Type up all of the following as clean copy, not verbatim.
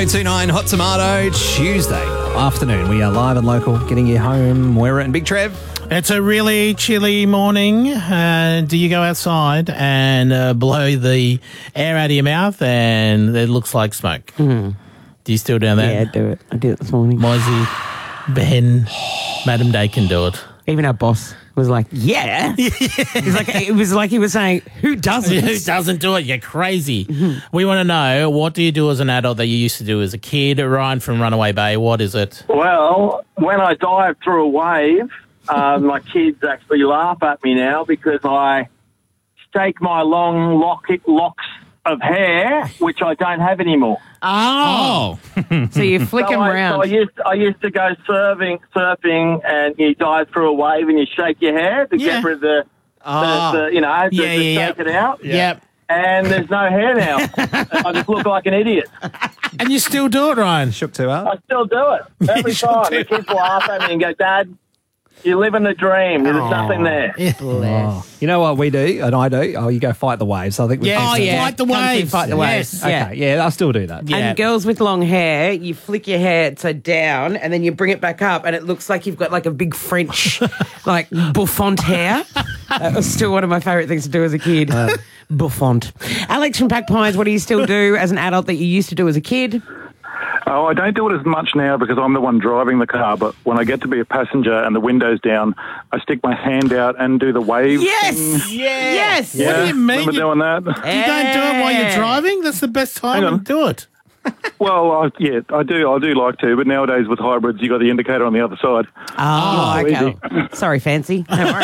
1029 Hot Tomato Tuesday afternoon. We are live and local, getting you home. Moira and Big Trev. It's a really chilly morning. Do you go outside and blow the air out of your mouth and it looks like smoke? Mm. Do you still do that? Yeah, I do it. I did it this morning. Mozzie, Ben, Madam Day can do it. Even our boss was like, yeah. It was like he was saying, who doesn't? Who doesn't do it? You're crazy. We want to know, what do you do as an adult that you used to do as a kid? Ryan from Runaway Bay, what is it? Well, when I dive through a wave, my kids actually laugh at me now because I stake my long locks of hair, which I don't have anymore. Oh. So you flick them around. So I used to go surfing, and you dive through a wave and you shake your hair to get rid of the shake it out. Yep. And there's no hair now. I just look like an idiot. And you still do it, Ryan? Shook too hard. I still do it every time. The kids laugh at me and go, Dad, you're living the dream. There's nothing there. You know what we do, and I do? Oh, you go fight the waves. I think we Fight the waves. Fight the waves. Yes. Yeah. Okay, yeah, I still do that. Yeah. And girls with long hair, you flick your hair so down and then you bring it back up and it looks like you've got like a big French, like bouffant hair. That was still one of my favourite things to do as a kid. Bouffant. Alex from Pack Pines, what do you still do as an adult that you used to do as a kid? Oh, I don't do it as much now because I'm the one driving the car, but when I get to be a passenger and the window's down, I stick my hand out and do the wave thing. Yes! Yeah, What do you mean? remember doing that? You don't do it while you're driving? That's the best time to do it. Well, I do like to, but nowadays with hybrids, you got the indicator on the other side. Oh, okay. Sorry, fancy. Don't worry.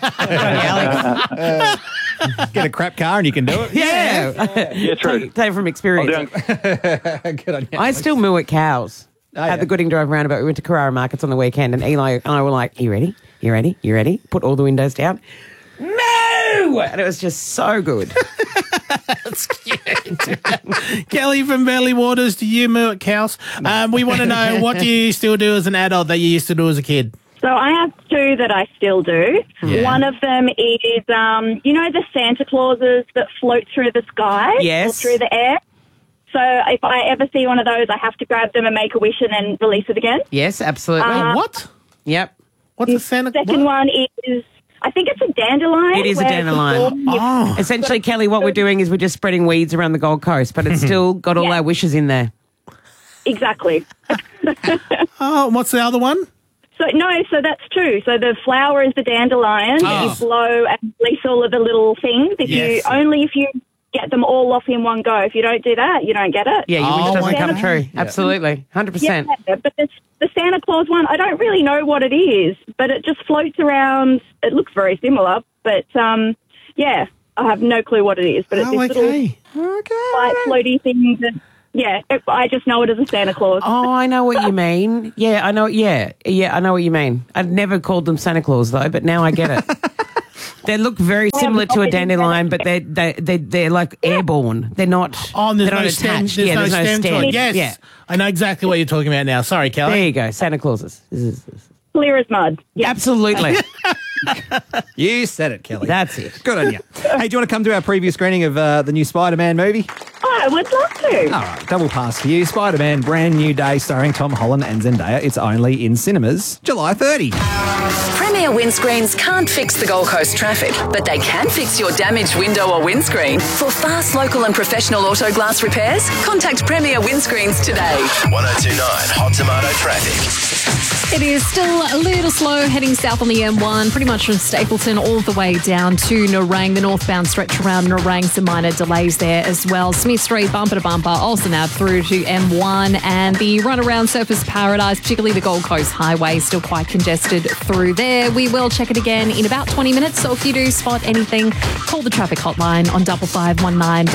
Alex. Get a crap car and you can do it. Yeah. Yeah, true. Take it from experience. Good on you. I still moo at cows at the Gooding Drive roundabout. We went to Carrara Markets on the weekend and Eli and I were like, are you ready? You ready? You ready? Put all the windows down. Moo! And it was just so good. That's cute. Kelly from Burley Waters, do you moo at cows? We want to know, what do you still do as an adult that you used to do as a kid? So I have two that I still do. Yeah. One of them is, the Santa Clauses that float through the sky Yes. or through the air. So if I ever see one of those, I have to grab them and make a wish and then release it again. Yes, absolutely. What? Yep. What's a Santa? Second one is, I think it's a dandelion. It is a where dandelion. Oh. Essentially, Kelly, what we're doing is we're just spreading weeds around the Gold Coast, but it's still got all our wishes in there. Exactly. Oh, what's the other one? So that's two. So the flower is the dandelion. Oh. You blow and release all of the little things. If you get them all off in one go. If you don't do that, you don't get it. Yeah, your wish Oh, doesn't my come God. true. Absolutely. 100%. Yeah, but the Santa Claus one, I don't really know what it is, but it just floats around. It looks very similar, but I have no clue what it is. But it's this little light floaty thing that, I just know it as a Santa Claus. Oh, I know what you mean. Yeah, I know. Yeah, I know what you mean. I'd never called them Santa Claus though, but now I get it. They look very similar to a dandelion, but they're like airborne. They're not. Oh, and there's they're no not stem. attached. There's Yeah, no stem to it. Yes. Yeah. I know exactly what you're talking about now. Sorry, Kelly. There you go. Santa Clauses. This is Clear as mud. Yeah. absolutely. You said it, Kelly. That's it. Good on you. Hey, do you want to come to our preview screening of the new Spider-Man movie? Oh, I would love to. All right, double pass for you. Spider-Man, brand new day, starring Tom Holland and Zendaya. It's only in cinemas July 30. Premier windscreens can't fix the Gold Coast traffic, but they can fix your damaged window or windscreen. For fast, local and professional auto glass repairs, contact Premier Windscreens today. 1029 Hot Tomato Traffic. It is still a little slow heading south on the M1, pretty much from Stapleton all the way down to Nerang. The northbound stretch around Nerang, some minor delays there as well. Smith Street, bumper to bumper, Olsen Ave through to M1, and the runaround Surfers Paradise, particularly the Gold Coast Highway, still quite congested through there. We will check it again in about 20 minutes, so if you do spot anything, call the traffic hotline on 5519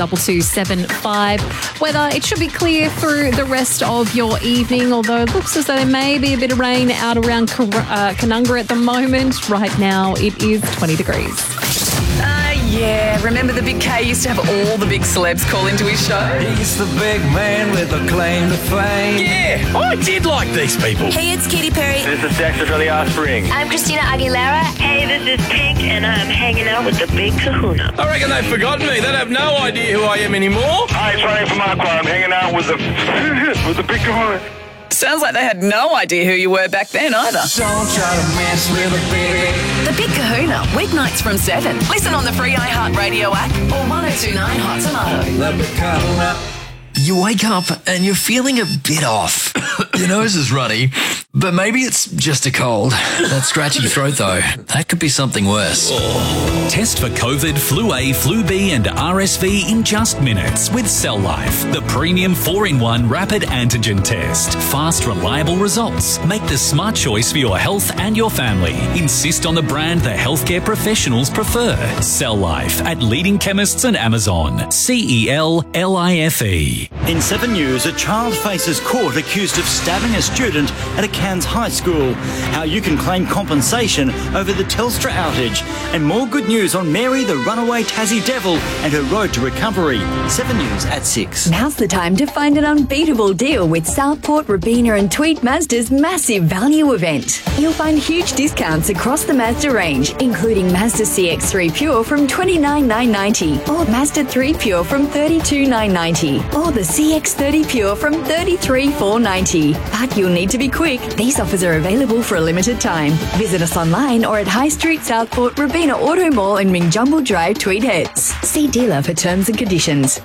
2275. Weather, it should be clear through the rest of your evening, although it looks as though there may be a bit of rain out around Canunga at the moment. Right now, it is 20 degrees. Yeah, remember the Big K used to have all the big celebs call into his show? He's the big man with a claim to fame. Yeah, I did like these people. Hey, it's Katy Perry. This is Dexter from the Offspring. I'm Christina Aguilera. Hey, this is Pink, and I'm hanging out with the Big Kahuna. I reckon they've forgotten me. They have no idea who I am anymore. Hi, it's Ronnie from Aqua. I'm hanging out with the Big Kahuna. Sounds like they had no idea who you were back then either. Don't try to mess with a big. The Big Kahuna, weeknights from 7. Listen on the free iHeartRadio app or 1029 Hot Tomato. The Big Kahuna. You wake up and you're feeling a bit off. Your nose is runny, but maybe it's just a cold. That scratchy throat, though, that could be something worse. Test for COVID, Flu A, Flu B and RSV in just minutes with Cell Life, the premium 4-in-1 rapid antigen test. Fast, reliable results. Make the smart choice for your health and your family. Insist on the brand the healthcare professionals prefer. Cell Life at leading chemists and Amazon. CELLIFE. In 7 News, a child faces court accused of stabbing a student at a Cairns high school. How you can claim compensation over the Telstra outage. And more good news on Mary, the runaway Tassie devil, and her road to recovery. 7 News at 6. Now's the time to find an unbeatable deal with Southport, Robina and Tweed Mazda's massive value event. You'll find huge discounts across the Mazda range, including Mazda CX-3 Pure from $29,990 or Mazda 3 Pure from $32,990 or the CX-30 Pure from $33,490. But you'll need to be quick. These offers are available for a limited time. Visit us online or at High Street Southport, Robina Auto Mall and Mingjumble Drive, Tweed Heads. See dealer for terms and conditions.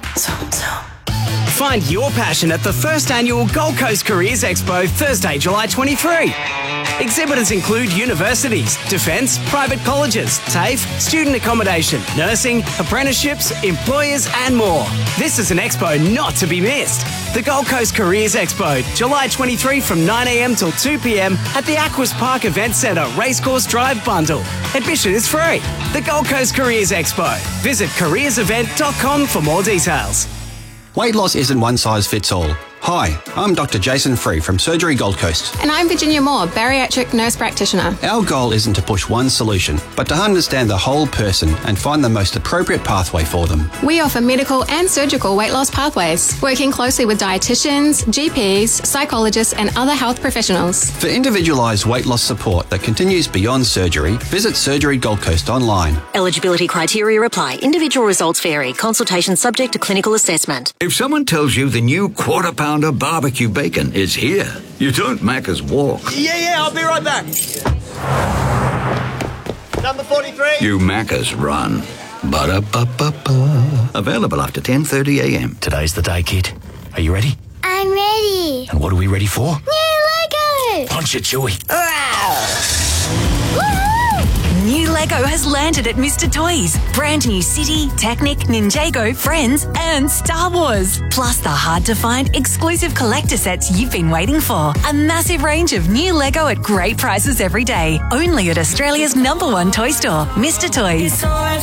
Find your passion at the first annual Gold Coast Careers Expo, Thursday, July 23. Exhibitors include universities, defence, private colleges, TAFE, student accommodation, nursing, apprenticeships, employers and more. This is an expo not to be missed. The Gold Coast Careers Expo, July 23 from 9 a.m. till 2 p.m. at the Aquas Park Event Centre, Racecourse Drive Bundle. Admission is free. The Gold Coast Careers Expo. Visit careersevent.com for more details. Weight loss isn't one size fits all. Hi, I'm Dr. Jason Free from Surgery Gold Coast. And I'm Virginia Moore, bariatric nurse practitioner. Our goal isn't to push one solution, but to understand the whole person and find the most appropriate pathway for them. We offer medical and surgical weight loss pathways, working closely with dietitians, GPs, psychologists and other health professionals. For individualised weight loss support that continues beyond surgery, visit Surgery Gold Coast online. Eligibility criteria apply. Individual results vary. Consultation subject to clinical assessment. If someone tells you the new quarter-pounder barbecue bacon is here, you don't Macca's walk. Yeah, I'll be right back. Number 43. You Macca's run. Ba-da-ba-ba-ba. Available after 10:30 a.m. Today's the day, kid. Are you ready? I'm ready. And what are we ready for? New Lego. Punch it, Chewie. New Lego has landed at Mr. Toys. Brand new City, Technic, Ninjago, Friends, and Star Wars. Plus the hard-to-find exclusive collector sets you've been waiting for. A massive range of new Lego at great prices every day. Only at Australia's #1 toy store, Mr. Toys.